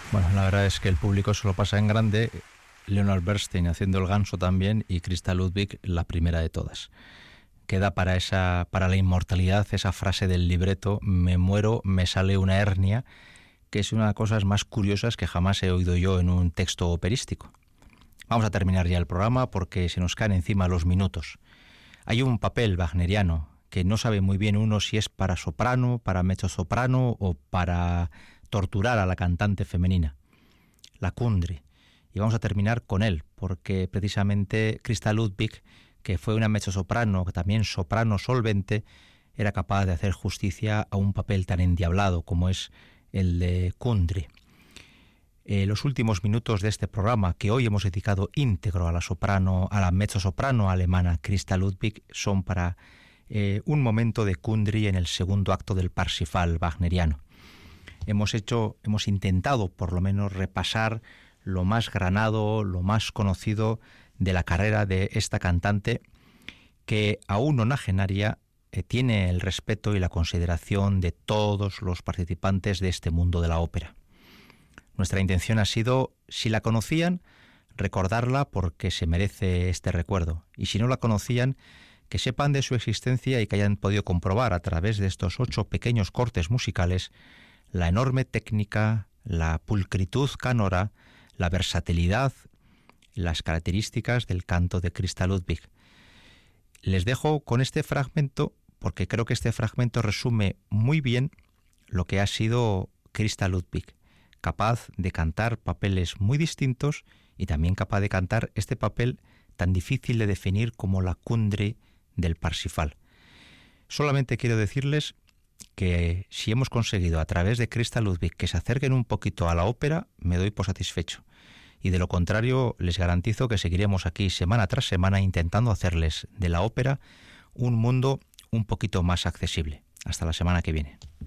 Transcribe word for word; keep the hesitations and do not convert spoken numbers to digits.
Bueno, la verdad es que el público se lo pasa en grande. Leonard Bernstein haciendo el ganso también y Christa Ludwig la primera de todas. Queda para esa, para la inmortalidad esa frase del libreto: me muero, me sale una hernia, que es una de las cosas más curiosas que jamás he oído yo en un texto operístico. Vamos a terminar ya el programa porque se nos caen encima los minutos. Hay un papel wagneriano que no sabe muy bien uno si es para soprano, para mezzosoprano o para torturar a la cantante femenina, la Kundry. Y vamos a terminar con él, porque precisamente Christa Ludwig, que fue una mezzosoprano, que también soprano solvente, era capaz de hacer justicia a un papel tan endiablado como es el de Kundry. Eh, los últimos minutos de este programa, que hoy hemos dedicado íntegro a la soprano, a la mezzosoprano alemana Christa Ludwig, son para eh, un momento de Kundry en el segundo acto del Parsifal wagneriano. Hemos hecho, hemos intentado por lo menos repasar lo más granado, lo más conocido de la carrera de esta cantante, que aún nonagenaria eh, tiene el respeto y la consideración de todos los participantes de este mundo de la ópera. Nuestra intención ha sido, si la conocían, recordarla porque se merece este recuerdo, y si no la conocían, que sepan de su existencia y que hayan podido comprobar a través de estos ocho pequeños cortes musicales la enorme técnica, la pulcritud canora, la versatilidad, las características del canto de Christa Ludwig. Les dejo con este fragmento porque creo que este fragmento resume muy bien lo que ha sido Christa Ludwig, capaz de cantar papeles muy distintos y también capaz de cantar este papel tan difícil de definir como la Kundry del Parsifal. Solamente quiero decirles que si hemos conseguido a través de Christa Ludwig que se acerquen un poquito a la ópera, me doy por satisfecho. Y de lo contrario, les garantizo que seguiremos aquí semana tras semana intentando hacerles de la ópera un mundo un poquito más accesible. Hasta la semana que viene.